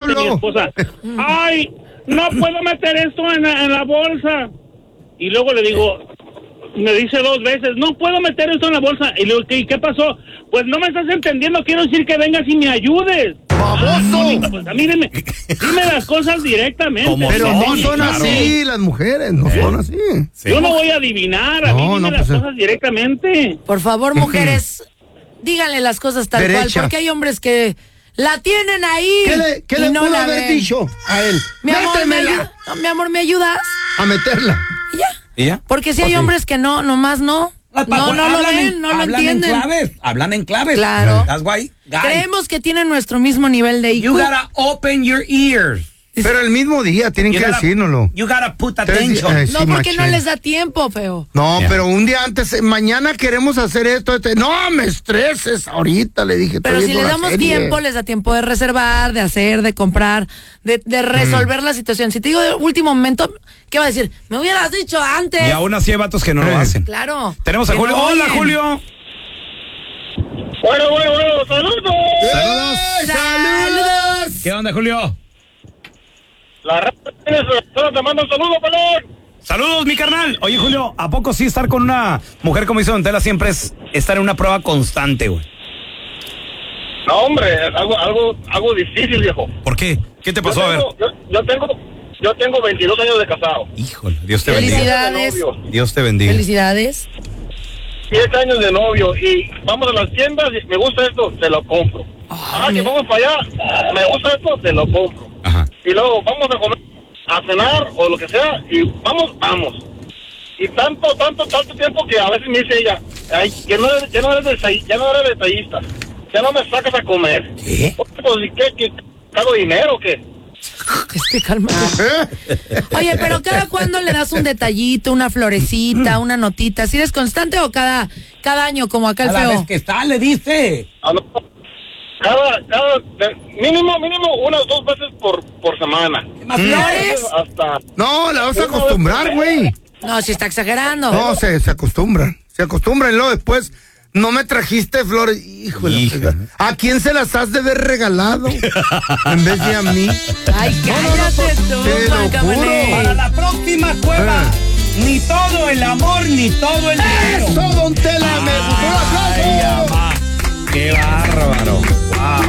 mi esposa, ay, no puedo meter esto en la bolsa. Y luego le digo, me dice 2 veces, no puedo meter esto en la bolsa. Y le digo, ¿qué pasó? Pues no me estás entendiendo, quiero decir que vengas y me ayudes. ¡Baboso! Pues a mí dime las cosas directamente. Pero no son así las mujeres, no son así. Sí. Yo no voy a adivinar, a mí dime las cosas directamente. Por favor, mujeres, díganle las cosas tal cual, porque hay hombres que la tienen ahí. ¿Qué le no pudo la haber ven. dicho a él? Mi amor, ¿me ayudas? A meterla. ¿Y ya? ¿Y ya? Porque si hay hombres que nomás no. No lo ven, no lo entienden. Hablan en claves. Claro. That's why, guys, creemos que tienen nuestro mismo nivel de IQ. you gotta open your ears. Pero el mismo día tienen que decírnoslo. You gotta put attention. No, porque no les da tiempo, feo. No, pero un día antes, mañana queremos hacer esto. No me estreses ahorita, le dije. Pero si les damos tiempo, les da tiempo de reservar, de hacer, de comprar, de resolver la situación. Si te digo de último momento, ¿qué va a decir? Me hubieras dicho antes. Y aún así hay vatos que no lo hacen. Claro. Tenemos a Julio. Hola, Julio. Bueno, saludos. ¡Saludos! ¿Qué onda, Julio? La raza te manda un saludo, pelón. Saludos, mi carnal. Oye, Julio, ¿a poco sí estar con una mujer como hizo Don Tela siempre es estar en una prueba constante, güey? No, hombre, es algo difícil, viejo. ¿Por qué? ¿Qué te pasó? A ver. Yo tengo 22 años de casado. Híjole, Dios te bendiga. Felicidades. Dios te bendiga. Felicidades. 7 años de novio y vamos a las tiendas y me gusta esto, te lo compro. Que vamos para allá, me gusta esto, te lo compro. Ajá. Y luego vamos a comer, a cenar o lo que sea y vamos. Y tanto tiempo que a veces me dice ella, ay, ya no eres detallista, ya no me sacas a comer. ¿Qué? Pues, ¿qué? ¿Cago dinero o qué? Cálmate. Oye, pero ¿cada cuándo le das un detallito, una florecita, una notita? ¿Si eres constante o cada año como acá el A la feo? vez que está, le dice. Mínimo unas 2 veces por semana. ¿Flores? No, la vas a acostumbrar, güey. No, si está exagerando. No, se acostumbran. Se acostumbran y luego después, no me trajiste flores. Híjole. ¿A quién se las has de haber regalado? En vez de a mí. Ay, cállate tú, Juan Camaney. Para la próxima cueva, ni todo el amor, ni todo el dinero. ¡Eso, Don Tela! ¡Me gustó el aplauso! ¡Qué bárbaro! ¡Wow!